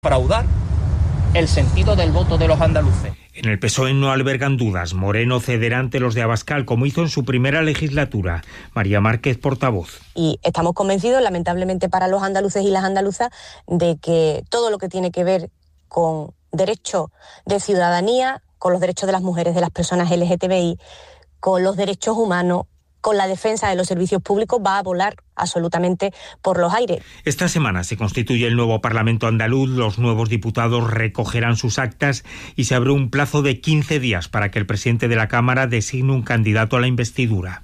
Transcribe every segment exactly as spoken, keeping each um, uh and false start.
fraudar el sentido del voto de los andaluces. En el P S O E no albergan dudas. Moreno cederá ante los de Abascal, como hizo en su primera legislatura. María Márquez, portavoz. Y estamos convencidos, lamentablemente para los andaluces y las andaluzas, de que todo lo que tiene que ver con derechos de ciudadanía, con los derechos de las mujeres, de las personas L G T B I, con los derechos humanos, con la defensa de los servicios públicos, va a volar absolutamente por los aires. Esta semana se constituye el nuevo Parlamento andaluz, los nuevos diputados recogerán sus actas y se abre un plazo de quince días para que el presidente de la Cámara designe un candidato a la investidura.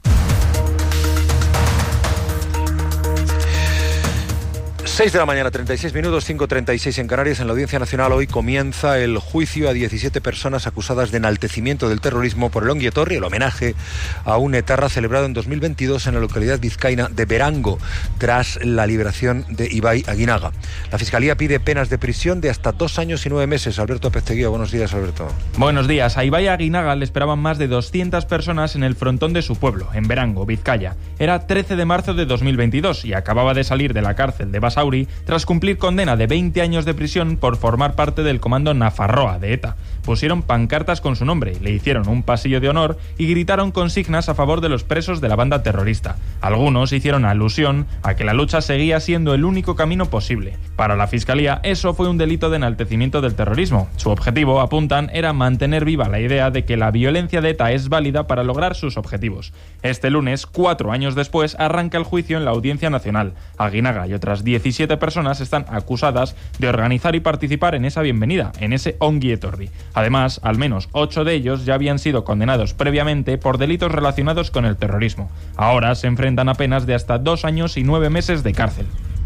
seis de la mañana, treinta y seis minutos, cinco treinta y seis en Canarias. En la Audiencia Nacional hoy comienza el juicio a diecisiete personas acusadas de enaltecimiento del terrorismo por el Ongi Etorri, el homenaje a un etarra celebrado en dos mil veintidós en la localidad vizcaína de Berango, tras la liberación de Ibai Aguinaga. La Fiscalía pide penas de prisión de hasta dos años y nueve meses. Alberto Pesteguía, buenos días, Alberto. Buenos días. A Ibai Aguinaga le esperaban más de doscientas personas en el frontón de su pueblo, en Berango, Vizcaya. Era trece de marzo de dos mil veintidós y acababa de salir de la cárcel de Basauri tras cumplir condena de veinte años de prisión por formar parte del comando Nafarroa de ETA. Pusieron pancartas con su nombre, le hicieron un pasillo de honor y gritaron consignas a favor de los presos de la banda terrorista. Algunos hicieron alusión a que la lucha seguía siendo el único camino posible. Para la Fiscalía, eso fue un delito de enaltecimiento del terrorismo. Su objetivo, apuntan, era mantener viva la idea de que la violencia de ETA es válida para lograr sus objetivos. Este lunes, cuatro años después, arranca el juicio en la Audiencia Nacional. Aguinaga y otras diecisiete personas están acusadas de organizar y participar en esa bienvenida, en ese Ongi Etorri. Además, al menos ocho de ellos ya habían sido condenados previamente por delitos relacionados con el terrorismo. Ahora se enfrentan a penas de hasta dos años y nueve meses de cárcel.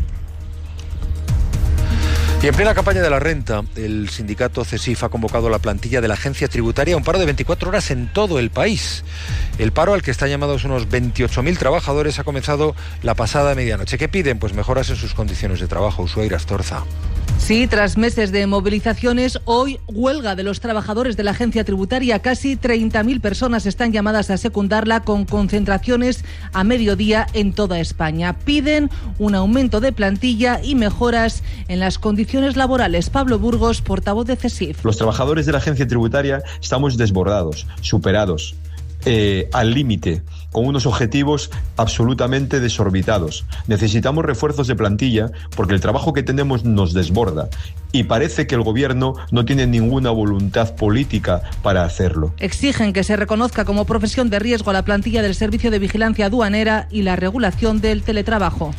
Y en plena campaña de la renta, el sindicato CESIF ha convocado a la plantilla de la agencia tributaria a un paro de veinticuatro horas en todo el país. El paro, al que están llamados unos veintiocho mil trabajadores, ha comenzado la pasada medianoche. ¿Qué piden? Pues mejoras en sus condiciones de trabajo. Ushuaira Astorza. Sí, tras meses de movilizaciones, hoy huelga de los trabajadores de la agencia tributaria. Casi treinta mil personas están llamadas a secundarla, con concentraciones a mediodía en toda España. Piden un aumento de plantilla y mejoras en las condiciones laborales. Pablo Burgos, portavoz de CESIF. Los trabajadores de la agencia tributaria estamos desbordados, superados, eh, al límite, con unos objetivos absolutamente desorbitados. Necesitamos refuerzos de plantilla porque el trabajo que tenemos nos desborda y parece que el gobierno no tiene ninguna voluntad política para hacerlo. Exigen que se reconozca como profesión de riesgo a la plantilla del Servicio de Vigilancia Aduanera y la regulación del teletrabajo.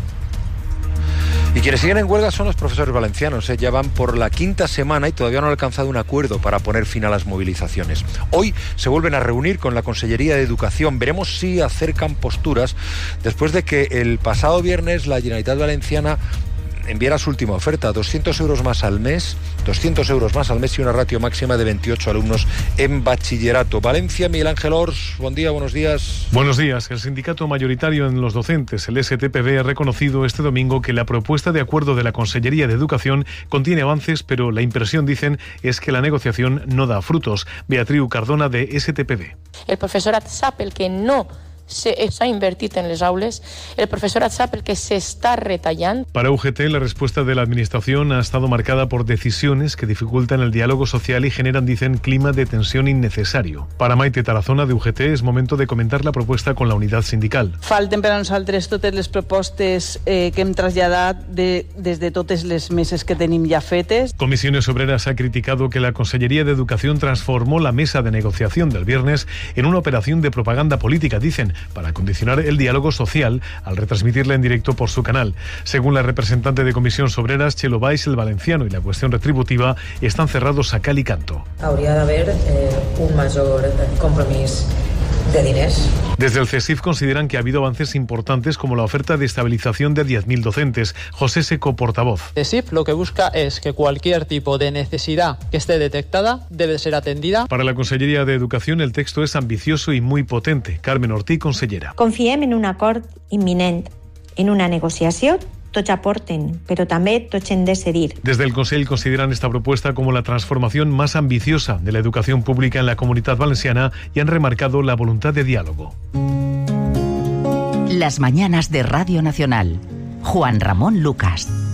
Y quienes siguen en huelga son los profesores valencianos. ¿eh? Ya van por la quinta semana y todavía no han alcanzado un acuerdo para poner fin a las movilizaciones. Hoy se vuelven a reunir con la Consellería de Educación. Veremos si acercan posturas después de que el pasado viernes la Generalitat Valenciana enviara su última oferta, doscientos euros más al mes, doscientos euros más al mes y una ratio máxima de veintiocho alumnos en bachillerato. Valencia, Miguel Ángel Ors, buen día, buenos días. Buenos días. El sindicato mayoritario en los docentes, el S T P B, ha reconocido este domingo que la propuesta de acuerdo de la Consellería de Educación contiene avances, pero la impresión, dicen, es que la negociación no da frutos. Beatriu Cardona, de S T P B. El professorat sap el que no s'ha invertit en les aules, el professorat sap el que se está retallant. Para U G T, la respuesta de la Administración ha estado marcada por decisiones que dificultan el diálogo social y generan, dicen, clima de tensión innecesario. Para Maite Tarazona, de U G T, es momento de comentar la propuesta con la unidad sindical. Falten per a nosaltres totes les propostes eh, que hem traslladat de, des de totes les meses que tenim ja fetes. Comisiones Obreras ha criticado que la Consellería de Educación transformó la mesa de negociación del viernes en una operación de propaganda política, dicen, para condicionar el diálogo social al retransmitirla en directo por su canal. Según la representante de Comisiones Obreras, Chelo Valls, el valenciano y la cuestión retributiva están cerrados a cal y canto. Hauria d'haver eh, un major compromís de diners. Desde el CESIF consideran que ha habido avances importantes como la oferta de estabilización de diez mil docentes. José Seco, portavoz. CESIF lo que busca es que cualquier tipo de necesidad que esté detectada debe ser atendida. Para la Consellería de Educación el texto es ambicioso y muy potente. Carmen Ortí, consellera. Confiem en un acord imminent, en una negociació. Tots aporten, però també tots hem de cedir. Desde el Consell consideran esta propuesta como la transformación más ambiciosa de la educación pública en la Comunitat Valenciana y han remarcado la voluntad de diálogo. Las mañanas de Radio Nacional. Juan Ramón Lucas.